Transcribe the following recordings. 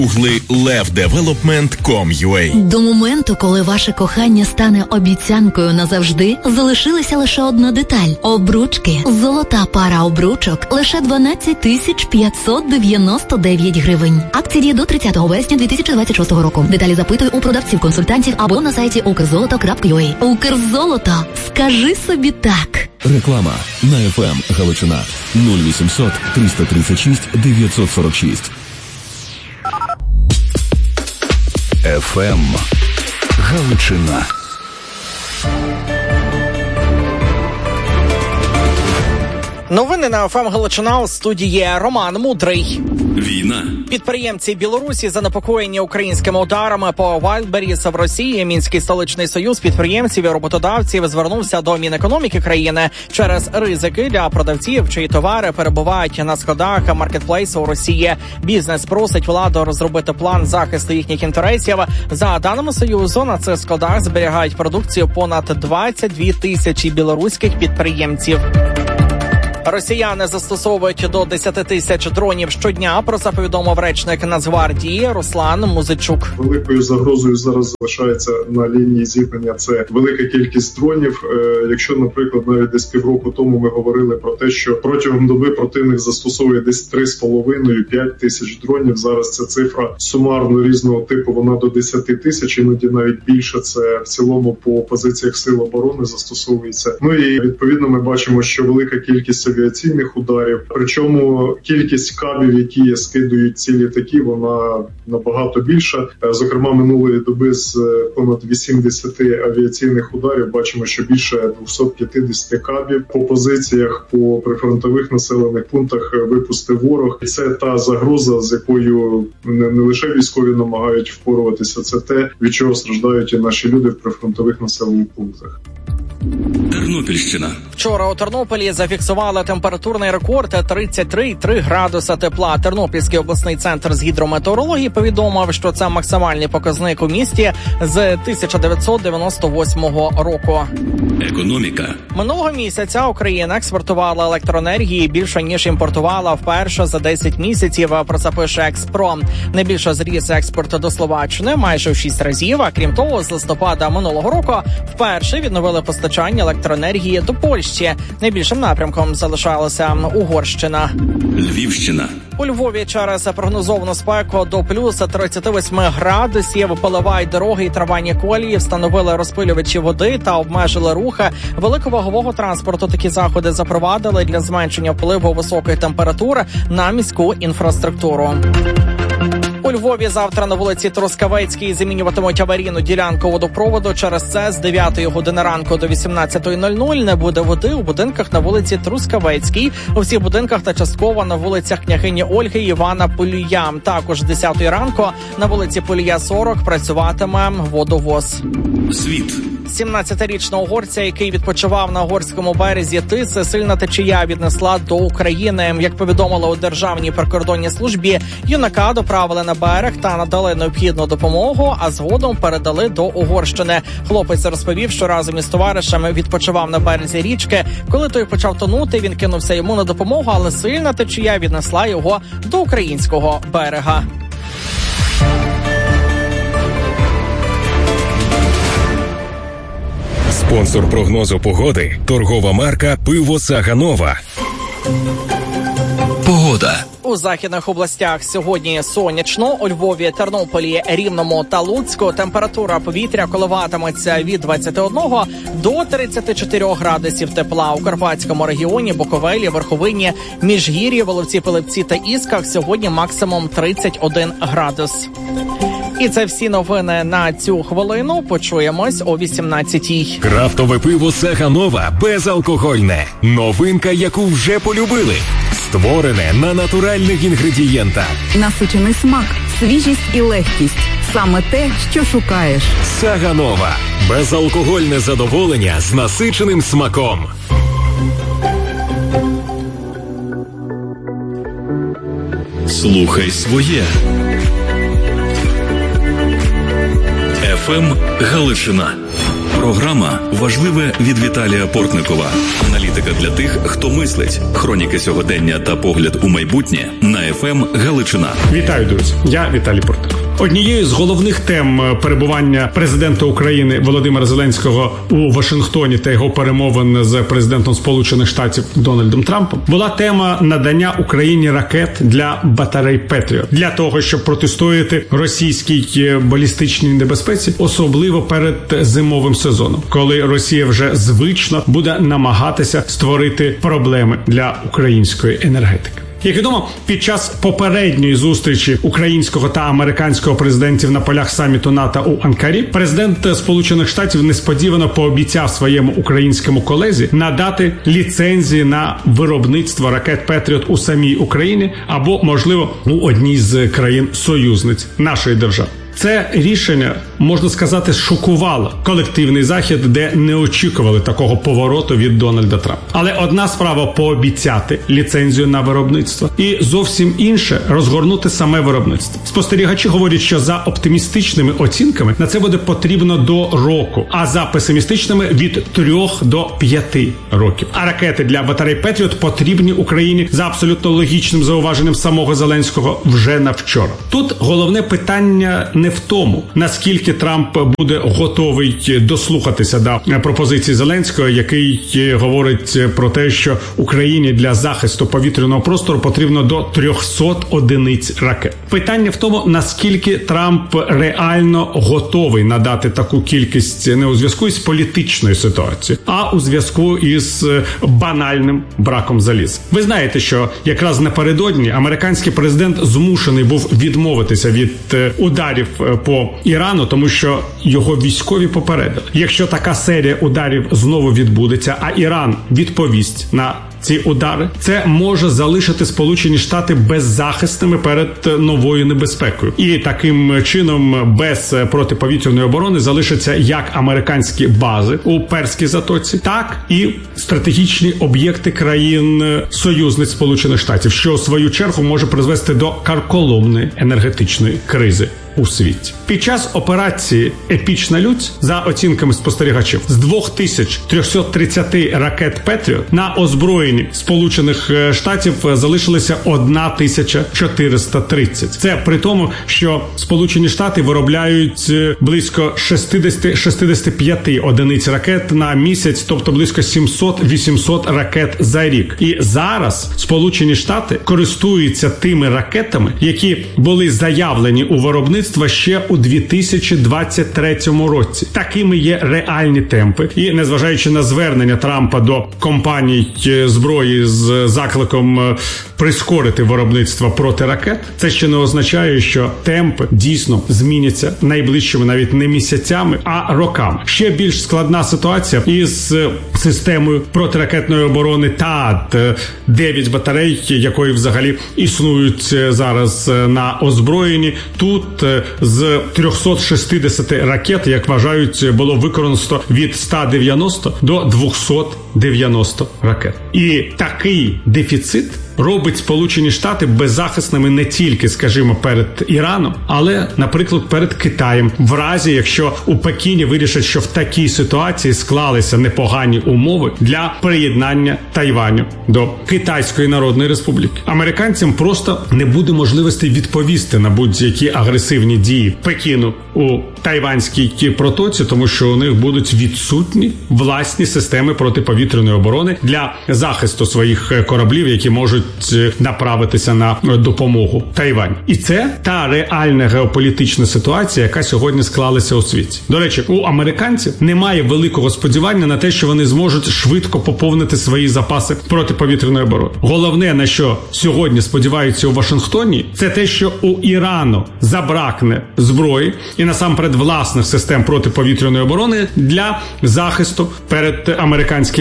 levdevelopment.com.ua. До моменту, коли ваше кохання стане обіцянкою назавжди, залишилася лише одна деталь – обручки. Золота пара обручок – лише 12 599 гривень. Акція діє до 30 вересня 2026 року. Деталі запитуй у продавців-консультантів або на сайті ukrzoloto.ua. Укрзолото. Скажи собі так. Реклама на FM Галичина 0800 336 946. FM Галичина. Новини на ФМ Галичина, у студії Роман Мудрий. Війна. Підприємці Білорусі занепокоєні українськими ударами по Wildberries в Росії. Мінський столичний союз підприємців і роботодавців звернувся до Мінекономіки країни через ризики для продавців, чиї товари перебувають на складах маркетплейсу у Росії. Бізнес просить владу розробити план захисту їхніх інтересів. За даними Союзу, на цих складах зберігають продукцію понад 22 тисячі білоруських підприємців. Росіяни застосовують до 10 тисяч дронів щодня, про це повідомив речник Нацгвардії Руслан Музичук. Великою загрозою зараз залишається на лінії зіткнення це велика кількість дронів. Якщо, наприклад, навіть десь півроку тому ми говорили про те, що протягом доби противник застосовує десь 3,5-5 тисяч дронів, зараз ця цифра сумарно різного типу, вона до 10 тисяч, іноді навіть більше. Це в цілому по позиціях сил оборони застосовується. Ну і відповідно ми бачимо, що велика кількість авіаційних ударів, причому кількість кабів, які скидують ці літаки, вона набагато більша. Зокрема, минулої доби з понад 80 авіаційних ударів бачимо, що більше 250 кабів по позиціях, по прифронтових населених пунктах випустив ворог. І це та загроза, з якою не лише військові намагають впоратися, це те, від чого страждають і наші люди в прифронтових населених пунктах. Тернопільщина. Вчора у Тернополі зафіксували температурний рекорд 33,3 градуса тепла. Тернопільський обласний центр з гідрометеорології повідомив, що це максимальний показник у місті з 1998 року. Економіка. Минулого місяця Україна експортувала електроенергії більше, ніж імпортувала вперше за 10 місяців, про це пише Експром. Найбільше зріс експорт до Словаччини майже в 6 разів, а крім того, з листопада минулого року вперше відновили постачання електроенергії до Польщі. Найбільшим напрямком залишалася Угорщина. Львівщина. У Львові через прогнозовану спеку до плюс 38 градусів поливають дороги і трамвайні колії, встановили розпилювачі води та обмежили рухи великовагового транспорту. Такі заходи запровадили для зменшення впливу високих температур на міську інфраструктуру. У Львові завтра на вулиці Трускавецькій замінюватимуть аварійну ділянку водопроводу. Через це з 9 години ранку до 18:00 не буде води у будинках на вулиці Трускавецькій, у всіх будинках та частково на вулицях княгині Ольги і Івана Полія. Також з 10 ранку на вулиці Полія 40 працюватиме водовоз. Світ. 17-річного угорця, який відпочивав на угорському березі Тиси, сильна течія віднесла до України. Як повідомили у Державній прикордонній службі, юнака доправили на берег та надали необхідну допомогу, а згодом передали до Угорщини. Хлопець розповів, що разом із товаришами відпочивав на березі річки. Коли той почав тонути, він кинувся йому на допомогу, але сильна течія віднесла його до українського берега. Спонсор прогнозу погоди – торгова марка «Пиво Саганова». Погода. У західних областях сьогодні сонячно. У Львові, Тернополі, Рівному та Луцьку температура повітря коливатиметься від 21 до 34 градусів тепла. У Карпатському регіоні, Буковелі, Верховині, Міжгір'ї, Воловці, Пилипці та Ісках сьогодні максимум 31 градус. І це всі новини на цю хвилину. Почуємось о 18-й. Крафтове пиво Саганова безалкогольне. Новинка, яку вже полюбили. Створене на натуральних інгредієнтах. Насичений смак, свіжість і легкість. Саме те, що шукаєш. Саганова. Безалкогольне задоволення з насиченим смаком. Слухай своє. ФМ Галичина. Програма «Важливе» від Віталія Портникова. Аналітика для тих, хто мислить. Хроніки сьогодення та погляд у майбутнє на ФМ Галичина. Вітаю, друзі. Я Віталій Портников. Однією з головних тем перебування президента України Володимира Зеленського у Вашингтоні та його перемовин з президентом Сполучених Штатів Дональдом Трампом була тема надання Україні ракет для батарей Петріот для того, щоб протистояти російській балістичній небезпеці, особливо перед зимовим сезоном, коли Росія вже звично буде намагатися створити проблеми для української енергетики. Як відомо, під час попередньої зустрічі українського та американського президентів на полях саміту НАТО у Анкарі, президент Сполучених Штатів несподівано пообіцяв своєму українському колезі надати ліцензії на виробництво ракет Петріот у самій Україні або, можливо, у одній з країн-союзниць нашої держави. Це рішення, можна сказати, шокувало колективний Захід, де не очікували такого повороту від Дональда Трампа. Але одна справа пообіцяти ліцензію на виробництво і зовсім інше розгорнути саме виробництво. Спостерігачі говорять, що за оптимістичними оцінками на це буде потрібно до року, а за песимістичними від 3 до 5 років. А ракети для батарей Петріот потрібні Україні за абсолютно логічним зауваженням самого Зеленського вже на вчора. Тут головне питання не в тому, наскільки Трамп буде готовий дослухатися до пропозиції Зеленського, який говорить про те, що Україні для захисту повітряного простору потрібно до 300 одиниць ракет. Питання в тому, наскільки Трамп реально готовий надати таку кількість не у зв'язку із політичною ситуацією, а у зв'язку із банальним браком заліза. Ви знаєте, що якраз напередодні американський президент змушений був відмовитися від ударів по Ірану, тому що його військові попередили. Якщо така серія ударів знову відбудеться, а Іран відповість на ці удари, це може залишити Сполучені Штати беззахисними перед новою небезпекою. І таким чином без протиповітряної оборони залишаться як американські бази у Перській затоці, так і стратегічні об'єкти країн-союзниць Сполучених Штатів, що у свою чергу може призвести до карколомної енергетичної кризи у світі. Під час операції «Епічна лють», за оцінками спостерігачів, з 2330 ракет Петріот на озброєнні Сполучених Штатів залишилося 1430. Це при тому, що Сполучені Штати виробляють близько 60-65 одиниць ракет на місяць, тобто близько 700-800 ракет за рік. І зараз Сполучені Штати користуються тими ракетами, які були заявлені у виробництві ще у 2023 році. Такими є реальні темпи. І незважаючи на звернення Трампа до компаній зброї з закликом прискорити виробництво протиракет, це ще не означає, що темпи дійсно зміняться найближчими навіть не місяцями, а роками. Ще більш складна ситуація із системою протиракетної оборони ТААД, 9 батарей, якої взагалі існують зараз на озброєнні. Тут з 360 ракет, як вважають, було виконано від 190 до 290 ракет. І такий дефіцит робить Сполучені Штати беззахисними не тільки, скажімо, перед Іраном, але, наприклад, перед Китаєм. В разі, якщо у Пекіні вирішать, що в такій ситуації склалися непогані умови для приєднання Тайваню до Китайської Народної Республіки. Американцям просто не буде можливості відповісти на будь-які агресивні дії Пекіну у Тайванській протоці, тому що у них будуть відсутні власні системи протиповітряної оборони для захисту своїх кораблів, які можуть направитися на допомогу Тайваню. І це та реальна геополітична ситуація, яка сьогодні склалася у світі. До речі, у американців немає великого сподівання на те, що вони зможуть швидко поповнити свої запаси протиповітряної оборони. Головне, на що сьогодні сподіваються у Вашингтоні, це те, що у Ірану забракне зброї і насамперед власних систем протиповітряної оборони для захисту перед американськими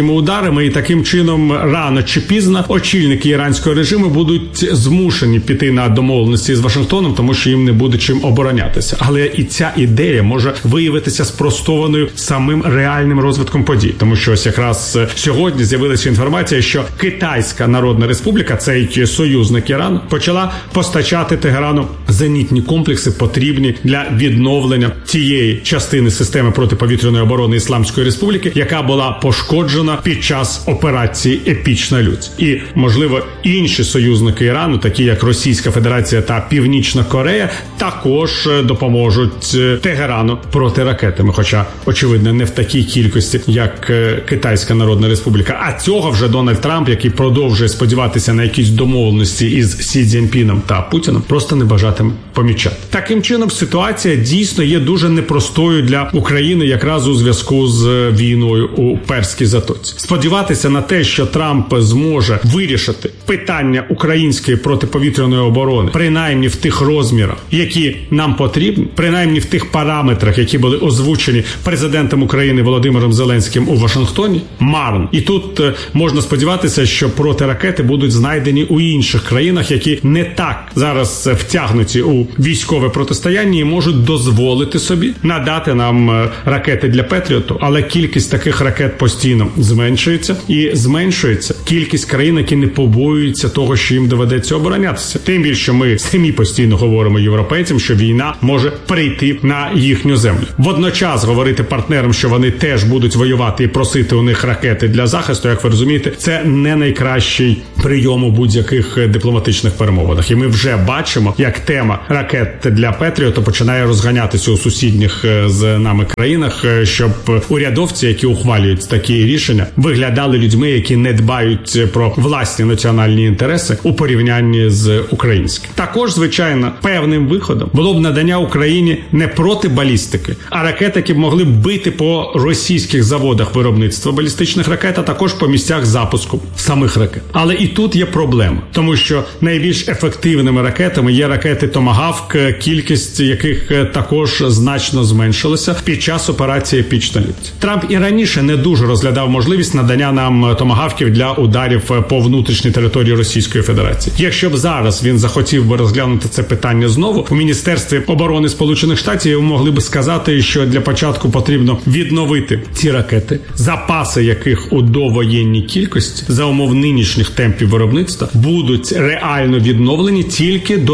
ракетними ударами, і таким чином рано чи пізно очільники іранського режиму будуть змушені піти на домовленості з Вашингтоном, тому що їм не буде чим оборонятися. Але і ця ідея може виявитися спростованою самим реальним розвитком подій, тому що ось якраз сьогодні з'явилася інформація, що Китайська Народна Республіка, цей союзник Ірану, почала постачати Тегерану зенітні комплекси, потрібні для відновлення тієї частини системи протиповітряної оборони Ісламської Республіки, яка була пошкоджена під час операції «Епічна лють». І, можливо, інші союзники Ірану, такі як Російська Федерація та Північна Корея, також допоможуть Тегерану протиракетами, хоча, очевидно, не в такій кількості, як Китайська Народна Республіка. А цього вже Дональд Трамп, який продовжує сподіватися на якісь домовленості із Сі Цзіньпіном та Путіним, просто не бажатиме помічати. Таким чином, ситуація дійсно є дуже непростою для України якраз у зв'язку з війною у Перській затоці. Сподіватися на те, що Трамп зможе вирішити питання української протиповітряної оборони, принаймні в тих розмірах, які нам потрібні, принаймні в тих параметрах, які були озвучені президентом України Володимиром Зеленським у Вашингтоні, марно. І тут можна сподіватися, що протиракети будуть знайдені у інших країнах, які не так зараз втягнуті у військове протистояння і можуть дозволити собі надати нам ракети для Петріоту, але кількість таких ракет постійно зменшується, і зменшується кількість країн, які не побоюються того, що їм доведеться оборонятися. Тим більше ми самі постійно говоримо європейцям, що війна може прийти на їхню землю. Водночас говорити партнерам, що вони теж будуть воювати і просити у них ракети для захисту, як ви розумієте, це не найкращий прийом у будь-яких дипломатичних перемовинах. І ми вже бачимо, як тема ракет для Петріоту починає розганятися у сусідніх з нами країнах, щоб урядовці, які ухвалюють такі рішення, виглядали людьми, які не дбають про власні національні інтереси у порівнянні з українським. Також, звичайно, певним виходом було б надання Україні не проти балістики, а ракет, які б могли б бити по російських заводах виробництва балістичних ракет, а також по місцях запуску самих ракет. Але і тут є проблема, тому що найбільш ефективними ракетами є ракети «Томагавк», кількість яких також значно зменшилася під час операції «Епічна лють». Трамп і раніше не дуже розглядав можливість надання нам «Томагавків» для ударів по внутрішній території Російської Федерації. Якщо б зараз він захотів би розглянути це питання знову, у Міністерстві оборони Сполучених Штатів могли б сказати, що для початку потрібно відновити ці ракети, запаси яких у довоєнній кількості за умов нинішніх темпів виробництва будуть реально відновлені тільки до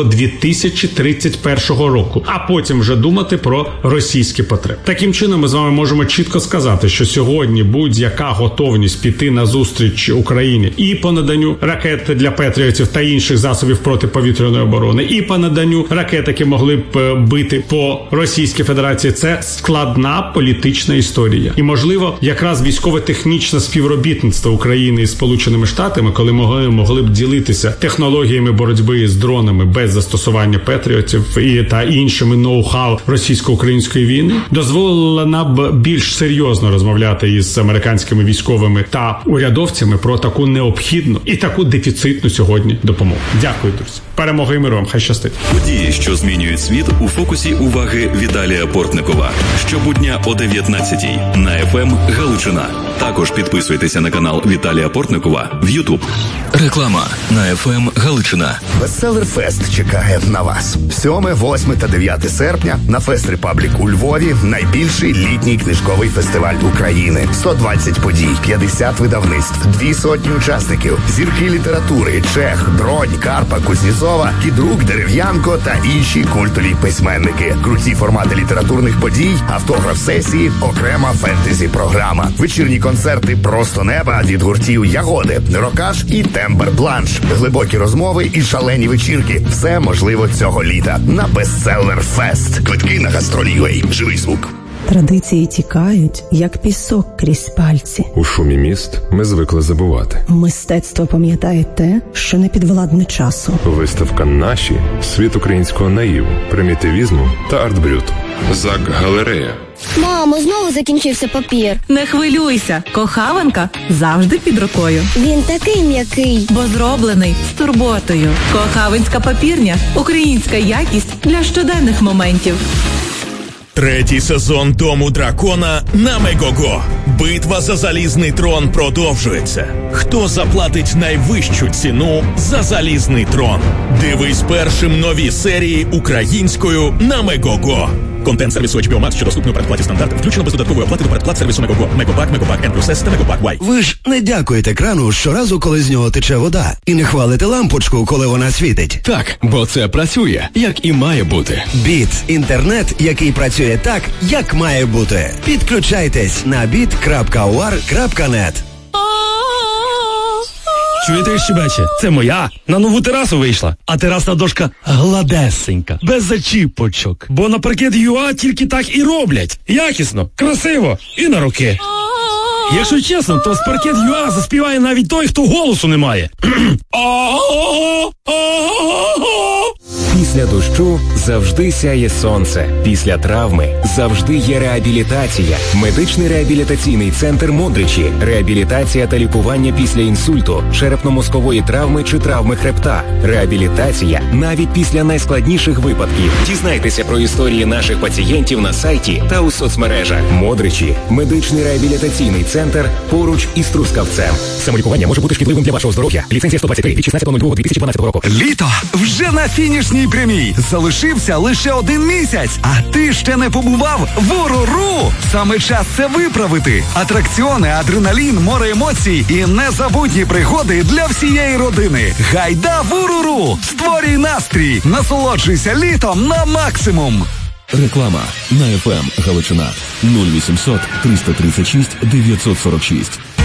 2031 року, а потім вже думати про російські потреби. Таким чином ми з вами можемо чітко сказати, що сьогодні будь-яка готовність піти на зустріч Україні і по наданню ракет для Петріотів та інших засобів протиповітряної оборони, і по наданню ракет, які могли б бити по Російській Федерації, це складна політична історія. І, можливо, якраз військово-технічне співробітництво України із Сполученими Штатами, коли могли б ділитися технологіями боротьби з дронами без застосування Петріотів та іншими ноу-хау російсько-української війни, дозволила нам більш серйозно розмовляти із американськими військовими та урядовцями про таку необхідну і таку дефіцитну сьогодні допомогу. Дякую, друзі. Перемоги і миру вам. Хай щастить. Події, що змінюють світ, у фокусі уваги Віталія Портникова. Щобудня о 19:00 на ФМ Галичина. Також підписуйтеся на канал Віталія Портникова в YouTube. Реклама на ФМ Галичина. Бестселер-фест чекає на вас. 7, 8 та 9 серпня на Фест Репаблік у Львові найбільший літній книжковий фестиваль України. 120 подій, 50 видавництв, 200 учасників, зірки літератури, Чех, Бронь, Карпа, Кузнєцова, Кідрук, Дерев'янко та інші культові письменники. Круті формати літературних подій, автограф-сесії, окрема фентезі-програма. Вечірні концерти «Просто неба» від гуртів Ягоди, Рокаш і Тембер Бланш. Глибокі розмови і шалені вечірки. Все можливо цього літа на Бестселер-фест. Квитки на Гастролі.ua. Живий звук. Традиції тікають, як пісок крізь пальці. У шумі міст ми звикли забувати. Мистецтво пам'ятає те, що не підвладне часу. Виставка «Наші» – світ українського наїву, примітивізму та арт-брюту. ЗАГ-галерея. Мамо, знову закінчився папір. Не хвилюйся, кохаванка завжди під рукою. Він такий м'який. Бо зроблений з турботою. Кохавинська папірня – українська якість для щоденних моментів. Третій сезон «Дому дракона» на Мегого. Битва за залізний трон продовжується. Хто заплатить найвищу ціну за залізний трон? Дивись першим нові серії українською на Мегого. Контент сервісу HBO Max, що доступний у передплаті стандарт, включено без додаткової оплати до передплат сервісу Мегого. Мегопак, Мегопак N+S та Мегопак Y. Ви ж не дякуєте крану щоразу, коли з нього тече вода. І не хвалите лампочку, коли вона світить. Так, бо це працює, як і має бути. Біт – інтернет, який працює так, як має бути. Підключайтесь на bit.ur.net. Чуєте, щебече? Це моя. На нову терасу вийшла. А терасна дошка гладесенька, без зачіпочок. Бо на паркет.ua тільки так і роблять. Якісно, красиво і на руки. Якщо чесно, то з паркет.ua заспіває навіть той, хто голосу не має. Після дощу завжди сяє сонце. Після травми завжди є реабілітація. Медичний реабілітаційний центр «Модричі». Реабілітація та лікування після інсульту, черепно-мозкової травми чи травми хребта. Реабілітація навіть після найскладніших випадків. Дізнайтеся про історії наших пацієнтів на сайті та у соцмережах. «Модричі» – медичний реабілітаційний центр поруч із Трускавцем. Самолікування може бути шкідливим для вашого здоров'я. Ліцензія 123 від 16.02.2012 року. Літо вже на фінішній прямій. Залишився лише 1 місяць, а ти ще не побував в УРУРУ. Саме час це виправити. Атракціони, адреналін, море емоцій і незабутні пригоди для всієї родини. Гайда в УРУРУ! Створюй настрій! Насолоджуйся літом на максимум! Реклама на FM Галичина 0800 336 946.